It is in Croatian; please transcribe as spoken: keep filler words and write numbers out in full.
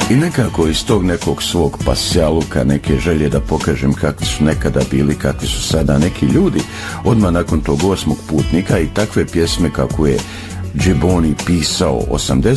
I nekako iz tog nekog svog pasjaluka, neke želje da pokažem kakvi su nekada bili, kakvi su sada neki ljudi, odmah nakon tog osmog putnika i takve pjesme kako je Gibboni pisao osamdeset